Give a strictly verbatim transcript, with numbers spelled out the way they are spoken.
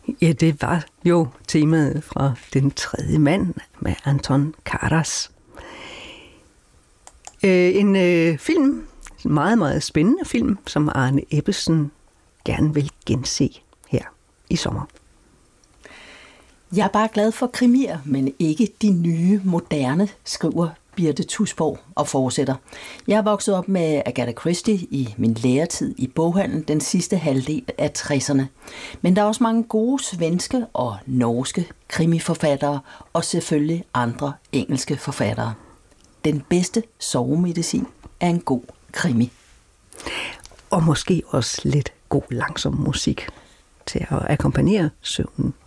Ja, det var jo temaet fra Den tredje mand med Anton Karas. Øh, en øh, film, en meget, meget spændende film, som Arne Ebbesen gerne vil gense her i sommer. Jeg er bare glad for krimier, men ikke de nye, moderne, skriver Birte Tusborg og fortsætter. Jeg er vokset op med Agatha Christie i min læretid i boghandlen den sidste halvdel af tresserne. Men der er også mange gode svenske og norske krimiforfattere, og selvfølgelig andre engelske forfattere. Den bedste sovemedicin er en god krimi. Og måske også lidt god langsom musik til at akkompagnere søvnen.